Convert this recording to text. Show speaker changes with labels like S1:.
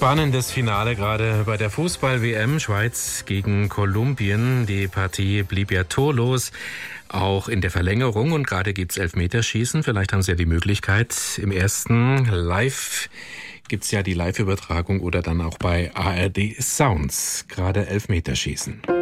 S1: Spannendes Finale gerade bei der Fußball-WM. Schweiz gegen Kolumbien. Die Partie blieb ja torlos, auch in der Verlängerung. Und gerade gibt's Elfmeterschießen. Vielleicht haben Sie ja die Möglichkeit, im ersten Live gibt's ja die Live-Übertragung oder dann auch bei ARD Sounds gerade Elfmeterschießen.